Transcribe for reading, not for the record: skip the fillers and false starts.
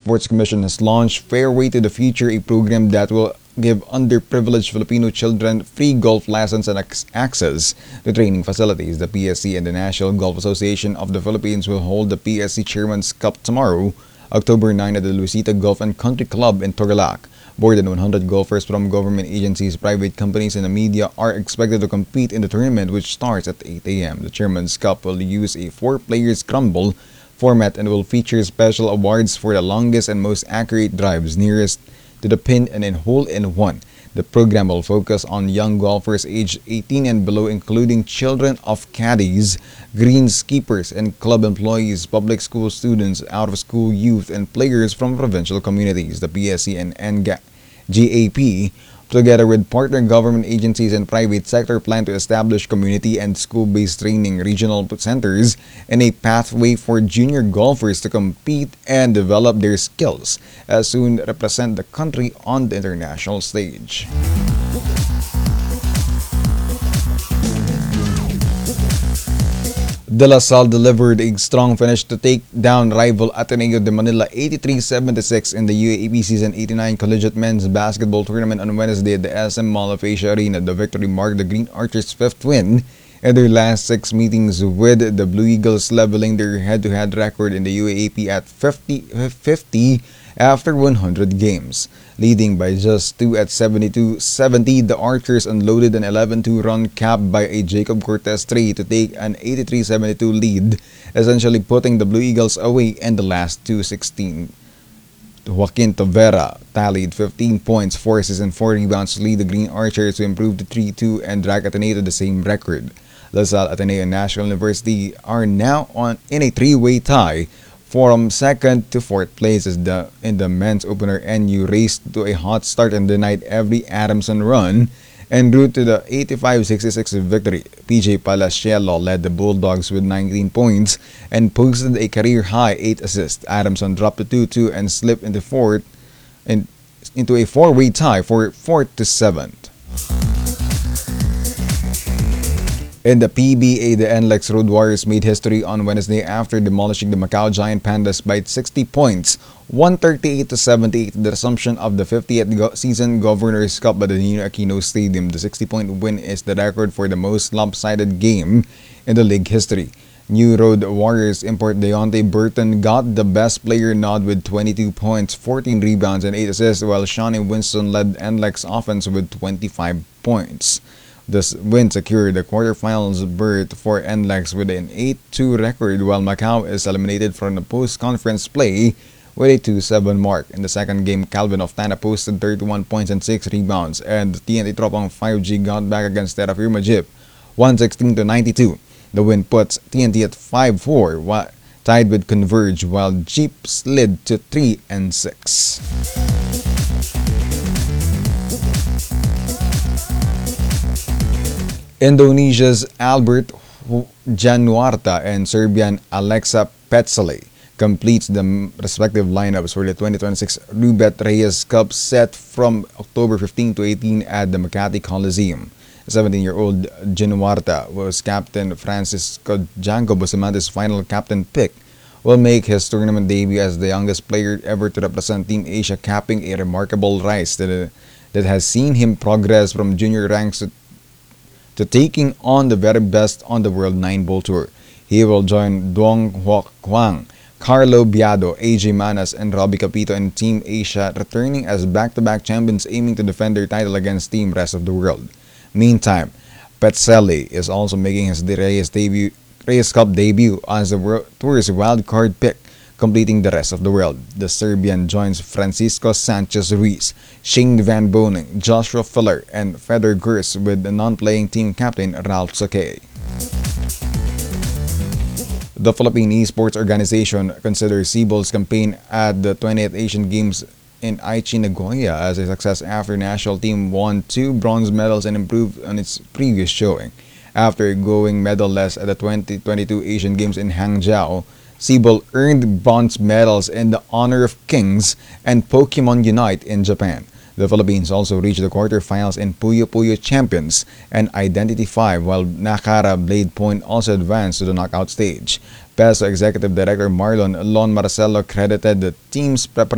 Sports Commission has launched Fairway to the Future, a program that will give underprivileged Filipino children free golf lessons and access to training facilities. The PSC and the National Golf Association of the Philippines will hold the PSC Chairman's Cup tomorrow, October 9 at the Luisita Golf and Country Club in Torgalac. More than 100 golfers from government agencies, private companies, and the media are expected to compete in the tournament, which starts at 8 a.m. The Chairman's Cup will use a 4-player scramble format and will feature special awards for the longest and most accurate drives nearest to the pin and in hole-in-one. The program will focus on young golfers aged 18 and below, including children of caddies, greenskeepers, and club employees, public school students, out-of-school youth, and players from provincial communities. The PSC and GAP, together with partner government agencies and private sector, plan to establish community and school-based training regional centers and a pathway for junior golfers to compete and develop their skills as soon represent the country on the international stage. De La Salle delivered a strong finish to take down rival Ateneo de Manila 83-76 in the UAAP Season 89 Collegiate Men's Basketball Tournament on Wednesday at the SM Mall of Asia Arena. The victory marked the Green Archers' 5th win in their last 6 meetings, with the Blue Eagles leveling their head-to-head record in the UAAP at 50 after 100 games. Leading by just 2 at 72-70, the Archers unloaded an 11-2 run capped by a Jacob Cortez 3 to take an 83-72 lead, essentially putting the Blue Eagles away in the last 2-16. Joaquin Tavera tallied 15 points, 4 assists, and 4 rebounds to lead the Green Archers to improve to 3-2 and drag Ateneo to the same record. La Salle, Ateneo, and National University are now in a 3-way tie from 2nd to 4th place as in the men's opener. NU raced to a hot start and denied every Adamson run en route to the 85-66 victory. PJ Palacielo led the Bulldogs with 19 points and posted a career-high 8 assists. Adamson dropped to 2-2 and slipped into a 4-way tie for 4th to 7th. In the PBA, the NLEX Road Warriors made history on Wednesday after demolishing the Macau Giant Pandas by 60 points, 138-78, the resumption of the 50th season Governor's Cup at the Nino Aquino Stadium. The 60-point win is the record for the most lopsided game in the league history. New Road Warriors import Deontay Burton got the best player nod with 22 points, 14 rebounds, and 8 assists, while Shawnee Winston led NLEX offense with 25 points. This win secured the quarterfinals berth for NLEX with an 8-2 record, while Macau is eliminated from the post-conference play with a 2-7 mark. In the second game, Calvin Oftana posted 31 points and 6 rebounds, and the TNT Tropang 5G got back against Terra Firma Jeep 116-92. The win puts TNT at 5-4, tied with Converge, while Jeep slid to 3-6. Indonesia's Albert Januarta and Serbian Alexa Petzele completes the respective lineups for the 2026 Rubet Reyes Cup set from October 15 to 18 at the Makati Coliseum. 17-year-old Januarta was captain Francisco Janko Busamante's final captain pick, will make his tournament debut as the youngest player ever to represent Team Asia, capping a remarkable rise that has seen him progress from junior ranks to taking on the very best on the World 9-Ball Tour. He will join Dong Hock Kwang, Carlo Biado, AJ Manas, and Robbie Capito in Team Asia, returning as back-to-back champions aiming to defend their title against Team Rest of the World. Meantime, Petzele is also making his Reyes Cup debut as the World Tour's wildcard pick, completing the Rest of the World. The Serbian joins Francisco Sanchez Ruiz, Shane Van Boning, Joshua Filler, and Feder Gers with the non-playing team captain Ralph Sakay. The Philippine Esports Organization considers Cebol's campaign at the 20th Asian Games in Aichi, Nagoya as a success after national team won 2 bronze medals and improved on its previous showing. After going medal-less at the 2022 Asian Games in Hangzhou, Cebol earned bronze medals in the Honor of Kings and Pokemon Unite in Japan. The Philippines also reached the quarterfinals in Puyo Puyo Champions and Identity 5, while Nakara Blade Point also advanced to the knockout stage. PESO Executive Director Marlon Lon Marcelo credited the team's preparation